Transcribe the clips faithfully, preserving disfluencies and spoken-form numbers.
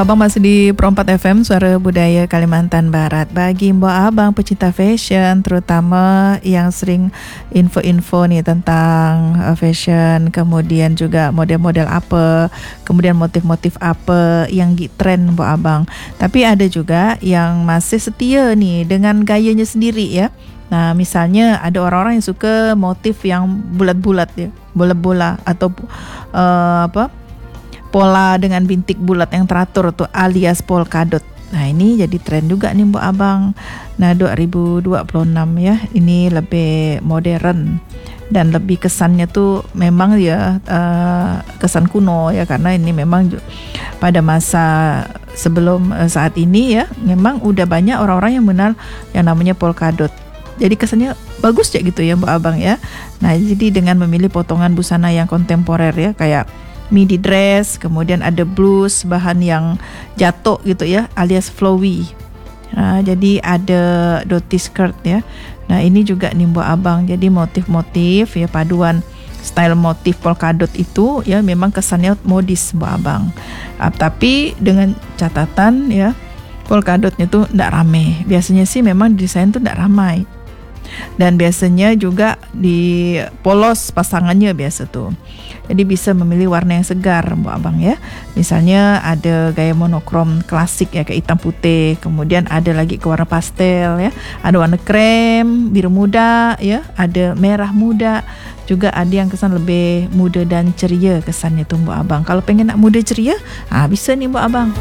Abang masih di Pro empat F M, Suara Budaya Kalimantan Barat. Bagi mbak abang pecinta fashion, terutama yang sering info-info nih tentang uh, fashion, kemudian juga model-model apa, kemudian motif-motif apa yang trend mbak abang. Tapi ada juga yang masih setia nih dengan gayanya sendiri ya. Nah, misalnya ada orang-orang yang suka motif yang bulat-bulat ya, bola-bola atau uh, apa? pola dengan bintik bulat yang teratur tuh alias polkadot. Nah, ini jadi tren juga nih mbak abang. Nah, dua ribu dua puluh enam ya, ini lebih modern dan lebih kesannya tuh memang ya uh, kesan kuno ya, karena ini memang pada masa sebelum uh, saat ini ya, memang udah banyak orang-orang yang mengenal yang namanya polkadot. Jadi kesannya bagus ya gitu ya mbak abang ya. Nah, jadi dengan memilih potongan busana yang kontemporer ya, kayak midi dress, kemudian ada blouse bahan yang jatuh gitu ya, alias flowy. Nah, jadi ada dhoti skirt ya. Nah, ini juga nih mbak abang, jadi motif-motif ya, paduan style motif polkadot itu ya memang kesannya modis mbak abang. Ah, tapi dengan catatan ya, polkadotnya tuh enggak ramai. Biasanya sih memang desain tuh enggak ramai. Dan biasanya juga di polos pasangannya biasa tuh. Jadi bisa memilih warna yang segar mbak abang ya. Misalnya ada gaya monokrom klasik ya, kayak hitam putih, kemudian ada lagi ke warna pastel ya, ada warna krem, biru muda ya, ada merah muda, juga ada yang kesan lebih muda dan ceria kesannya tuh mbak abang. Kalau pengen nak muda ceria, ah bisa nih mbak abang.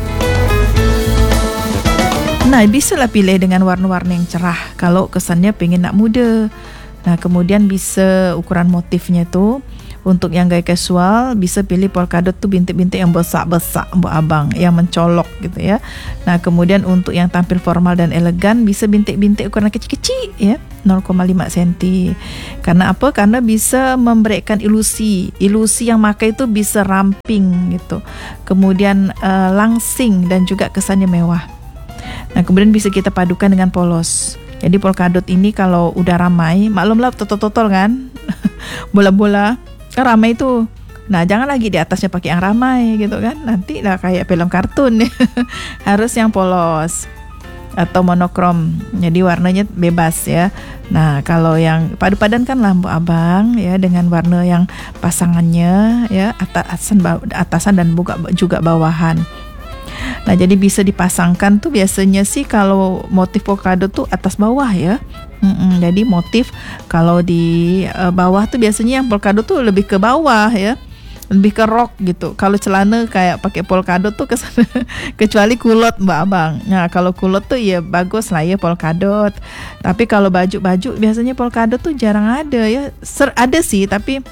Nah, bisa lah pilih dengan warna-warna yang cerah kalau kesannya pengen nak muda. Nah, kemudian bisa ukuran motifnya tuh, untuk yang gaya casual bisa pilih polkadot tuh bintik-bintik yang besar-besar mbak abang, yang mencolok gitu ya. Nah, kemudian untuk yang tampil formal dan elegan bisa bintik-bintik ukuran kecil-kecil ya, nol koma lima sentimeter. Karena apa? Karena bisa memberikan ilusi. Ilusi yang pakai itu bisa ramping gitu. Kemudian uh, langsing dan juga kesannya mewah. Nah, kemudian bisa kita padukan dengan polos. Jadi polkadot ini kalau udah ramai, maklumlah totol-totol kan, bola-bola kan ramai tuh. Nah, jangan lagi di atasnya pakai yang ramai gitu kan, nanti lah kayak film kartun. Harus yang polos atau monokrom, jadi warnanya bebas ya. Nah, kalau yang padu-padan kan lah mbak abang ya, dengan warna yang pasangannya ya, atasan atasan dan juga bawahan. Nah, jadi bisa dipasangkan tuh biasanya sih kalau motif polkadot tuh atas bawah ya. Mm-mm, jadi motif kalau di uh, bawah tuh biasanya yang polkadot tuh lebih ke bawah ya, lebih ke rok gitu. Kalau celana kayak pakai polkadot tuh kesana, kecuali kulot mbak abang. Nah, kalau kulot tuh ya bagus lah ya polkadot. Tapi kalau baju-baju biasanya polkadot tuh jarang ada ya. Ser- ada sih tapi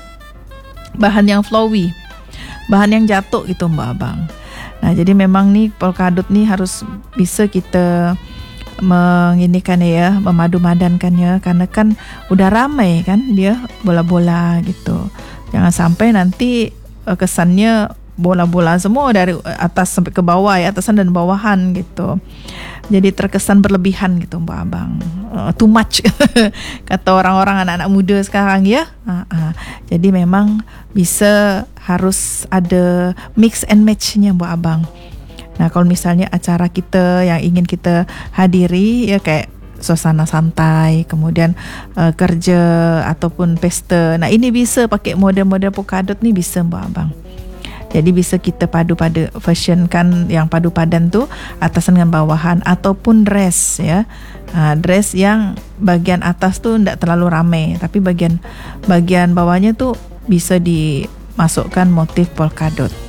bahan yang flowy, bahan yang jatuh gitu mbak abang. Nah, jadi memang nih polkadot nih harus bisa kita menginikan ya, memadu-madankannya, karena kan udah ramai kan dia bola-bola gitu. Jangan sampai nanti uh, kesannya bola-bola semua dari atas sampai ke bawah ya, atasan dan bawahan gitu. Jadi terkesan berlebihan gitu mbak abang, uh, too much kata orang-orang anak-anak muda sekarang ya. Uh-uh. Jadi memang bisa harus ada mix and match-nya mbak abang. Nah, kalau misalnya acara kita yang ingin kita hadiri ya kayak suasana santai, kemudian uh, kerja ataupun pesta, nah ini bisa pakai model-model polkadot nih, bisa mbak abang. Jadi bisa kita padu-padu fashion kan, yang padu padan tuh atasan dengan bawahan, ataupun dress ya. Nah, dress yang bagian atas tuh enggak terlalu ramai, tapi bagian bagian bawahnya tuh bisa dimasukkan motif polkadot.